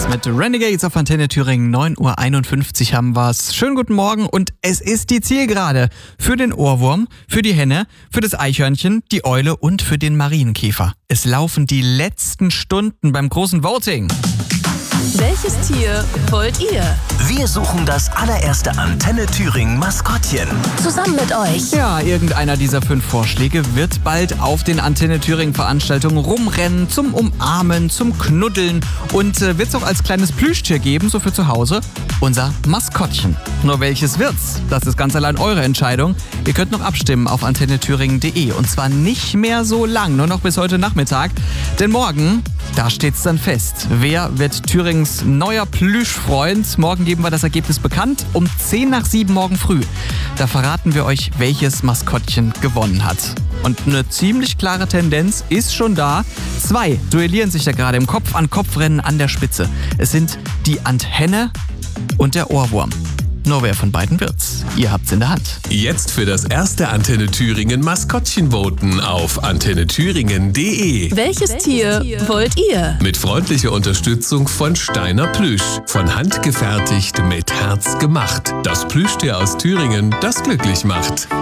Mit Renegades auf Antenne Thüringen, 9:51 Uhr haben wir's. Schönen guten Morgen und es ist die Zielgerade für den Ohrwurm, für die Henne, für das Eichhörnchen, die Eule und für den Marienkäfer. Es laufen die letzten Stunden beim großen Voting. Welches Tier wollt ihr? Wir suchen das allererste Antenne Thüringen Maskottchen. Zusammen mit euch. Ja, irgendeiner dieser 5 Vorschläge wird bald auf den Antenne Thüringen Veranstaltungen rumrennen, zum Umarmen, zum Knuddeln und wird's auch als kleines Plüschtier geben, so für zu Hause, unser Maskottchen. Nur welches wird's? Das ist ganz allein eure Entscheidung. Ihr könnt noch abstimmen auf antennethüringen.de und zwar nicht mehr so lang, nur noch bis heute Nachmittag, denn morgen, da steht's dann fest. Wer wird Thürings neuer Plüschfreund? Morgen geben wir das Ergebnis bekannt, um 6:10 morgen früh. Da verraten wir euch, welches Maskottchen gewonnen hat. Und eine ziemlich klare Tendenz ist schon da. 2 duellieren sich da gerade im Kopf-an-Kopf-Rennen an der Spitze. Es sind die Antenne und der Ohrwurm. Nur wer von beiden wird's? Ihr habt's in der Hand. Jetzt für das erste Antenne Thüringen Maskottchen voten auf antennethüringen.de. Welches Tier wollt ihr? Mit freundlicher Unterstützung von Steiner Plüsch. Von Hand gefertigt, mit Herz gemacht. Das Plüschtier aus Thüringen, das glücklich macht.